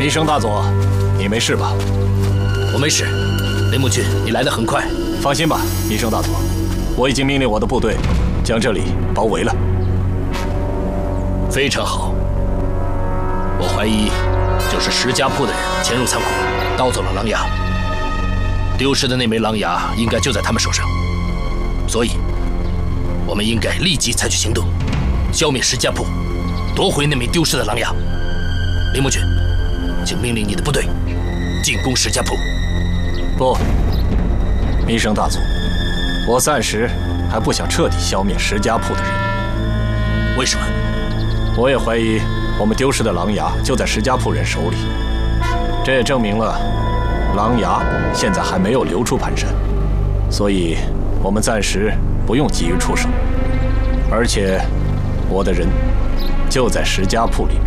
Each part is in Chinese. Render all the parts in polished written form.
弥生大佐，你没事吧？ 我没事。雷木俊，你来得很快。 放心吧，弥生大佐，我已经命令我的部队将这里包围了。 非常好。我怀疑就是石家铺的人潜入仓库，盗走了狼牙。丢失的那枚狼牙应该就在他们手上，所以我们应该立即采取行动，消灭石家铺，夺回那枚丢失的狼牙。林木俊，请命令你的部队进攻石家铺。 不，弥生大佐，我暂时还不想彻底消灭石家铺的人。 为什么？ 我也怀疑我们丢失的狼牙就在石家铺人手里，这也证明了狼牙现在还没有流出盘山，所以我们暂时不用急于出手。而且我的人就在石家铺里面。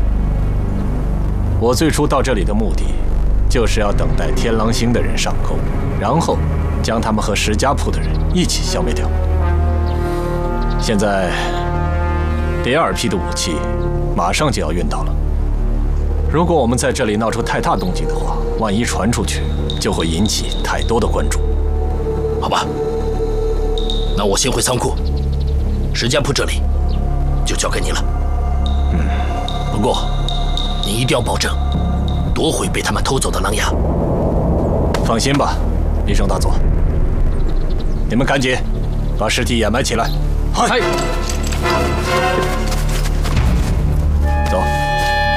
我最初到这里的目的，就是要等待天狼星的人上钩，然后将他们和石家铺的人一起消灭掉。现在第二批的武器马上就要运到了。如果我们在这里闹出太大动静的话，万一传出去，就会引起太多的关注。 好吧，那我先回仓库，石家铺这里就交给你了。不过你一定要保证夺回被他们偷走的狼牙。 放心吧，弥生大佐，你们赶紧把尸体掩埋起来。 嗨。 走。